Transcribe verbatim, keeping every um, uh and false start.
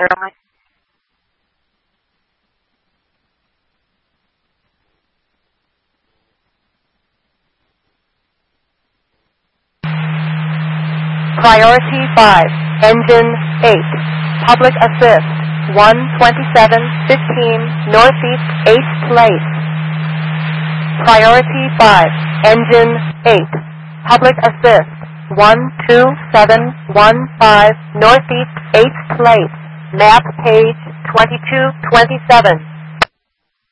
passenger only. Priority five, engine eight, public assist, one twenty-seven fifteen Northeast eighth Place. Priority five, engine eight, public assist, one two seven one five Northeast eighth Place, map page twenty-two twenty-seven.